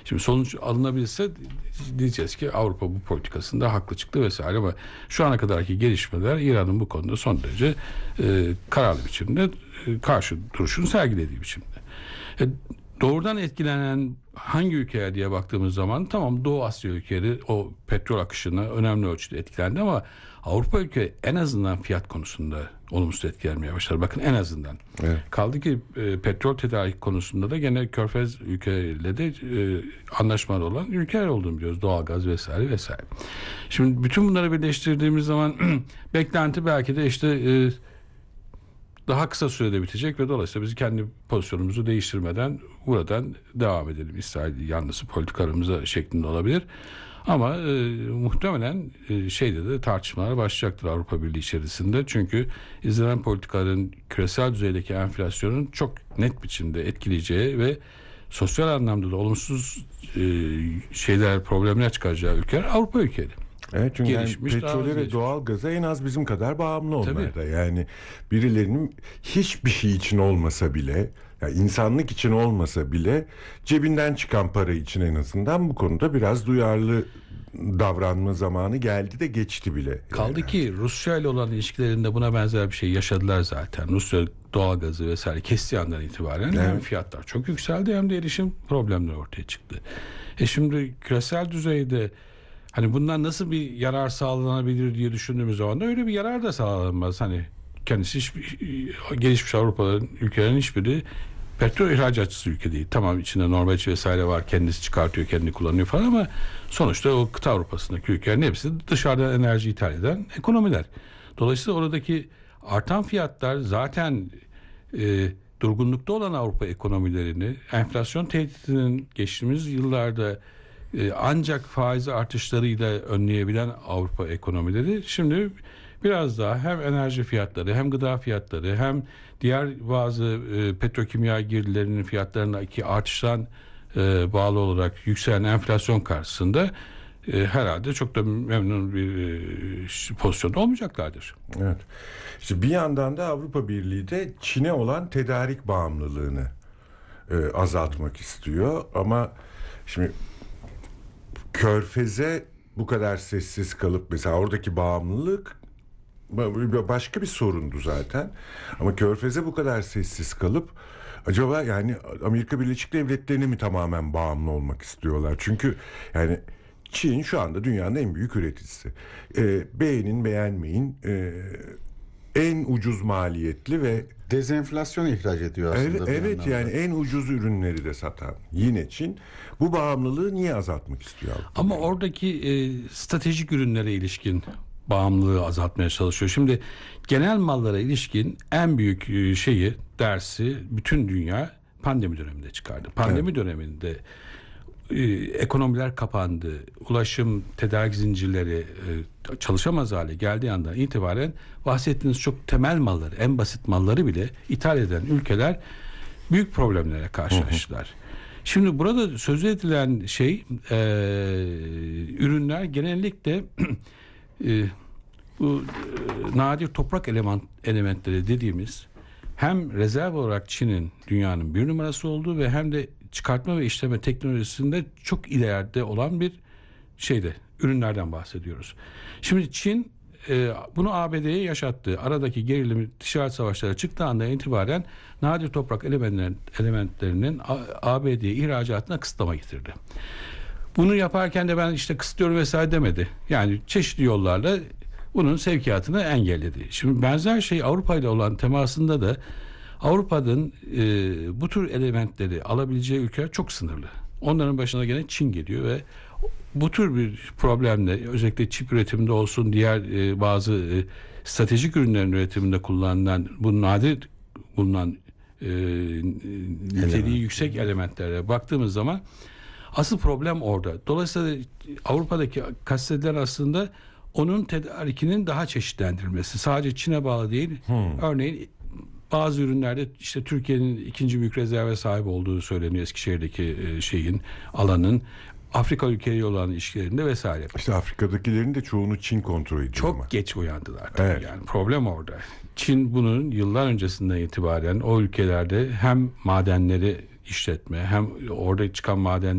Şimdi sonuç alınabilse diyeceğiz ki Avrupa bu politikasında haklı çıktı vesaire, ama şu ana kadarki gelişmeler İran'ın bu konuda son derece kararlı biçimde karşı duruşunu sergilediği biçimde. Doğrudan etkilenen hangi ülkeler diye baktığımız zaman tamam, Doğu Asya ülkeleri o petrol akışına önemli ölçüde etkilendi, ama Avrupa ülkeleri en azından fiyat konusunda olumsuz etkilenmeye başladı. Bakın, en azından. Evet. Kaldı ki petrol tedarik konusunda da gene Körfez ülkeleriyle de anlaşmalı olan ülkeler olduğunu biliyoruz. Doğalgaz vesaire vesaire. Şimdi bütün bunları birleştirdiğimiz zaman beklenti belki de işte daha kısa sürede bitecek ve dolayısıyla biz kendi pozisyonumuzu değiştirmeden buradan devam edelim. İsrail yanlısı politikalarımıza şeklinde olabilir. Ama muhtemelen şeyde de tartışmalar başlayacaktır Avrupa Birliği içerisinde. Çünkü izlenen politikaların küresel düzeydeki enflasyonun çok net biçimde etkileyeceği ve sosyal anlamda da olumsuz problemler çıkaracağı ülkeler Avrupa ülkeleri. Evet, çünkü petrole ve doğalgaza en az bizim kadar bağımlı onlar da. Yani birilerinin hiçbir şey için olmasa bile, yani insanlık için olmasa bile cebinden çıkan para için en azından bu konuda biraz duyarlı davranma zamanı geldi de geçti bile. Kaldı ki Rusya ile olan ilişkilerinde buna benzer bir şey yaşadılar zaten. Rusya doğalgazı vesaire kestiği andan itibaren hem fiyatlar çok yükseldi hem de erişim problemleri ortaya çıktı. Şimdi küresel düzeyde hani bundan nasıl bir yarar sağlanabilir diye düşündüğümüz zaman da öyle bir yarar da sağlanmaz. Hani kendisi gelişmiş Avrupa'nın ülkelerin hiçbiri petrol ihracatçısı ülke değil. Tamam, içinde Norveç vesaire var, kendisi çıkartıyor, kendi kullanıyor falan, ama sonuçta o kıta Avrupa'sındaki ülkelerin hepsi dışarıdan enerji ithal eden ekonomiler. Dolayısıyla oradaki artan fiyatlar zaten durgunlukta olan Avrupa ekonomilerini, enflasyon tehditinin geçtiğimiz yıllarda ancak faiz artışlarıyla önleyebilen Avrupa ekonomileri şimdi biraz daha hem enerji fiyatları hem gıda fiyatları hem diğer bazı petrokimya girdilerinin fiyatlarındaki artıştan bağlı olarak yükselen enflasyon karşısında herhalde çok da memnun bir pozisyonda olmayacaklardır. Evet. İşte bir yandan da Avrupa Birliği de Çin'e olan tedarik bağımlılığını azaltmak istiyor, ama şimdi Körfez'e bu kadar sessiz kalıp mesela oradaki bağımlılık başka bir sorundu zaten. Ama Körfez'e bu kadar sessiz kalıp acaba yani Amerika Birleşik Devletleri'ne mi tamamen bağımlı olmak istiyorlar? Çünkü yani Çin şu anda dünyanın en büyük üreticisi. Beğenin beğenmeyin en ucuz maliyetli ve dezenflasyon ihraç ediyor aslında. Evet yani en ucuz ürünleri de satan yine Çin. Bu bağımlılığı niye azaltmak istiyor? Ama oradaki stratejik ürünlere ilişkin bağımlılığı azaltmaya çalışıyor. Şimdi genel mallara ilişkin en büyük dersi bütün dünya pandemi döneminde çıkardı. Pandemi döneminde ekonomiler kapandı, ulaşım, tedarik zincirleri çalışamaz hale geldiği andan itibaren bahsettiğiniz çok temel malları, en basit malları bile ithal eden ülkeler büyük problemlere karşılaştılar. Şimdi burada söz edilen ürünler genellikle bu nadir toprak elementleri dediğimiz, hem rezerv olarak Çin'in dünyanın bir numarası olduğu ve hem de çıkartma ve işleme teknolojisinde çok ileride olan bir ürünlerden bahsediyoruz. Şimdi Çin bunu ABD'ye yaşattı. Aradaki gerilimi, ticaret savaşları çıktığı andan itibaren nadir toprak elementlerinin ABD'ye ihracatına kısıtlama getirdi. Bunu yaparken de ben kısıtlıyorum vesaire demedi. Yani çeşitli yollarla bunun sevkiyatını engelledi. Şimdi benzer şey Avrupa ile olan temasında da Avrupa'nın bu tür elementleri alabileceği ülkeler çok sınırlı. Onların başına gene Çin geliyor ve bu tür bir problemle özellikle çip üretiminde olsun, diğer bazı stratejik ürünlerin üretiminde kullanılan, bu nadir bulunan niteliği yüksek elementlere baktığımız zaman asıl problem orada. Dolayısıyla Avrupa'daki kastedilen aslında onun tedarikinin daha çeşitlendirilmesi. Sadece Çin'e bağlı değil. Örneğin bazı ürünlerde Türkiye'nin ikinci büyük rezerve sahip olduğu söyleniyor, Eskişehir'deki alanın. Afrika ülkeleri olan ilişkilerinde vesaire. Afrika'dakilerin de çoğunu Çin kontrol ediyor. Çok geç uyandılar. Evet. Yani problem orada. Çin bunun yıllar öncesinden itibaren o ülkelerde hem madenleri işletme hem orada çıkan maden